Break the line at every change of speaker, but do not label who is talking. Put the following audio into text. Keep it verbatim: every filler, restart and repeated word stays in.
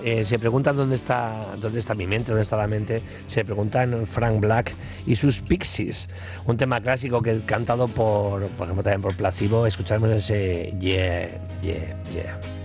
eh, se preguntan dónde está, dónde está mi mente, dónde está la mente, se preguntan Frank Black y sus Pixies, un tema clásico que cantado por, por ejemplo, también por Placebo. Escuchamos ese Yeah, Yeah, Yeah.